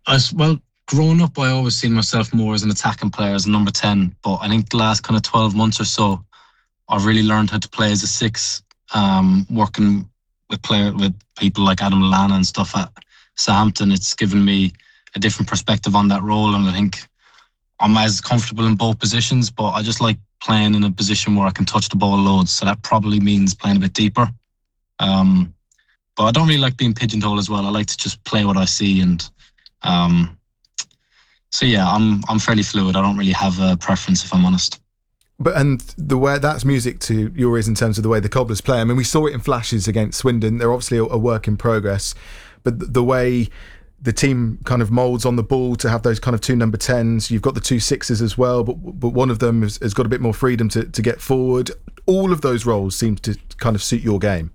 Well, growing up, I always seen myself more as an attacking player, as a number 10. But I think the last kind of 12 months or so, I've really learned how to play as a 6, working with people like Adam Lallana and stuff at Southampton. It's given me a different perspective on that role, and I think I'm as comfortable in both positions, but I just like playing in a position where I can touch the ball loads, so that probably means playing a bit deeper. But I don't really like being pigeonholed as well. I like to just play what I see, and so yeah, I'm fairly fluid. I don't really have a preference, if I'm honest. And the way that's music to your ears in terms of the way the Cobblers play. I mean, we saw it in flashes against Swindon. They're obviously a work in progress, but the way the team kind of moulds on the ball to have those kind of 2 number 10s. You've got the 2 6s as well, but one of them has got a bit more freedom to get forward. All of those roles seem to kind of suit your game.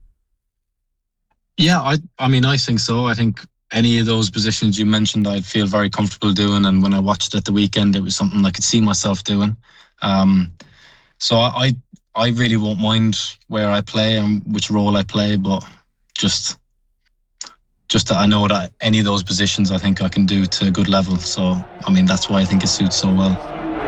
Yeah, I mean, I think so. I think any of those positions you mentioned, I'd feel very comfortable doing. And when I watched it at the weekend, it was something I could see myself doing. So I really won't mind where I play and which role I play, but just that I know that any of those positions I think I can do to a good level. So, I mean, that's why I think it suits so well.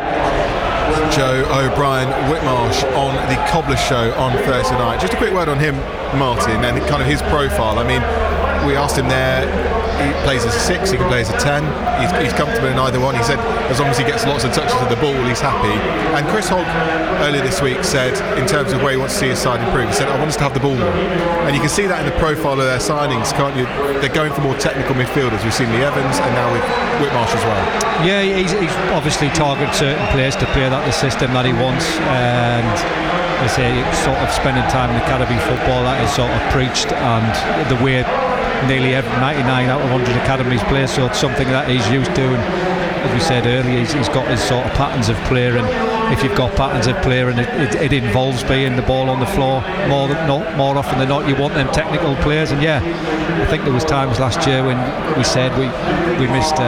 Joe O'Brien Whitmarsh on the Cobblers show on Thursday night. Just a quick word on him, Martin, and kind of his profile. I mean, we asked him there, he plays as a 6, he can play as a 10, he's comfortable in either one. He said as long as he gets lots of touches of the ball, he's happy. And Chris Hogg earlier this week said, in terms of where he wants to see his side improve, he said, I want us to have the ball more. And you can see that in the profile of their signings, can't you? They're going for more technical midfielders. We've seen Lee Evans and now with Whitmarsh as well. Yeah, he's obviously targeted certain players to play that the system that he wants, and I say sort of spending time in academy football, that is sort of preached, and the way nearly 99 out of 100 academies play, so it's something that he's used to. And as we said earlier, he's got his sort of patterns of play, and if you've got patterns of play and it involves being the ball on the floor more often than not, you want them technical players. And yeah, I think there was times last year when we said we missed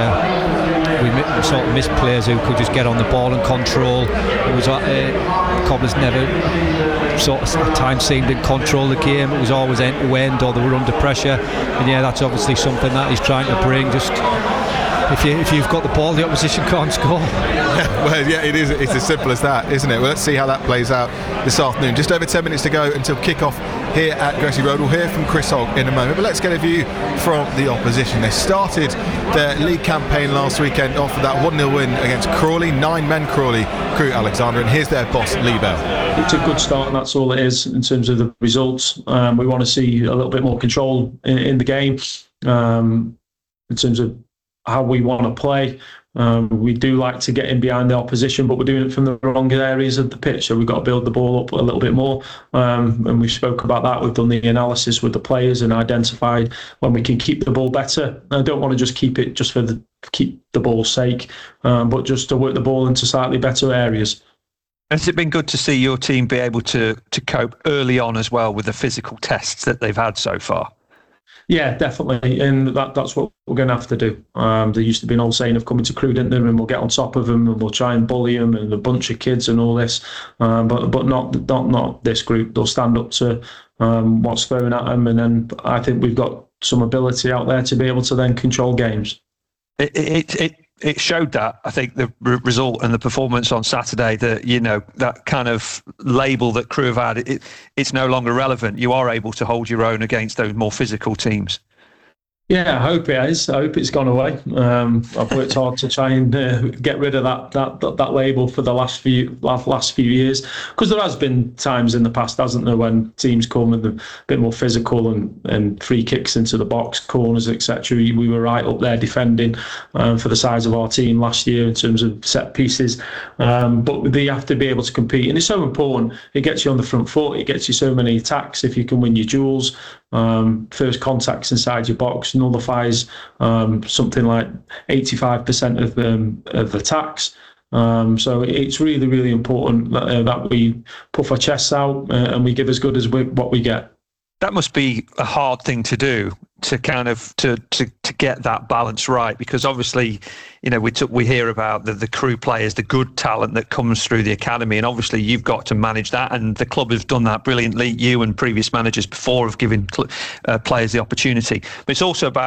sort of missed players who could just get on the ball and control. It was Cobblers never sort of at times seemed in control of the game. It was always end to end, or they were under pressure. And yeah, that's obviously something that he's trying to bring. Just if you've got the ball, the opposition can't score. Well, yeah, it is. It's as simple as that, isn't it? Well, let's see how that plays out this afternoon. Just over 10 minutes to go until kick-off here at Gracie Road. We'll hear from Chris Hogg in a moment, but let's get a view from the opposition. They started their league campaign last weekend off with that 1-0 win against Crawley. 9 men Crawley, Crewe Alexandra, and here's their boss, Lee Bell. It's a good start, and that's all it is in terms of the results. We want to see a little bit more control in the game in terms of how we want to play. We do like to get in behind the opposition, but we're doing it from the wrong areas of the pitch, so we've got to build the ball up a little bit more. And we spoke about that. We've done the analysis with the players and identified when we can keep the ball better. I don't want to just keep it just for keep the ball's sake, but just to work the ball into slightly better areas. Has it been good to see your team be able to cope early on as well with the physical tests that they've had so far? Yeah, definitely, and that's what we're going to have to do. There used to be an old saying of coming to Crewe, didn't there? And we'll get on top of them and we'll try and bully them and a bunch of kids and all this, but not this group. They'll stand up to what's thrown at them, and then I think we've got some ability out there to be able to then control games. It showed that, I think, the result and the performance on Saturday, that, you know, that kind of label that Crewe have had, it's no longer relevant. You are able to hold your own against those more physical teams. Yeah, I hope it is. I hope it's gone away. I've worked hard to try and get rid of that label for the last few years, because there has been times in the past, hasn't there, when teams come with a bit more physical and free kicks into the box, corners, etc. We were right up there defending for the size of our team last year in terms of set pieces. But they have to be able to compete, and it's so important. It gets you on the front foot. It gets you so many attacks if you can win your duels. First contacts inside your box nullifies something like 85% of attacks. So it's really, really important that we puff our chests out and we give as good as what we get. That must be a hard thing to do, to kind of to get that balance right, because obviously, you know, we hear about the Crewe players, the good talent that comes through the academy, and obviously you've got to manage that, and the club has done that brilliantly. You and previous managers before have given players the opportunity, but it's also about